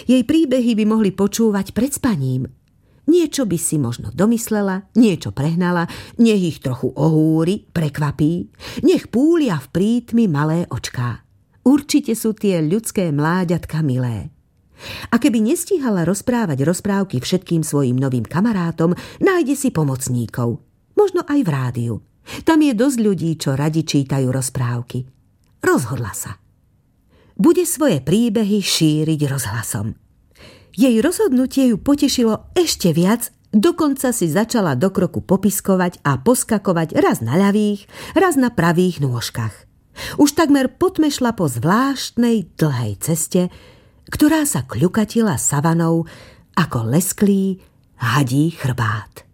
Jej príbehy by mohli počúvať pred spaním. Niečo by si možno domyslela, niečo prehnala, nech ich trochu ohúri, prekvapí, nech púlia v prítmi malé očká. Určite sú tie ľudské mláďatka milé. A keby nestíhala rozprávať rozprávky všetkým svojim novým kamarátom, nájde si pomocníkov. Možno aj v rádiu. Tam je dosť ľudí, čo radi čítajú rozprávky. Rozhodla sa. Bude svoje príbehy šíriť rozhlasom. Jej rozhodnutie ju potešilo ešte viac, dokonca si začala do kroku popiskovať a poskakovať raz na ľavých, raz na pravých nôžkach. Už takmer potme šla po zvláštnej dlhej ceste, ktorá sa kľukatila savanou ako lesklý hadí chrbát.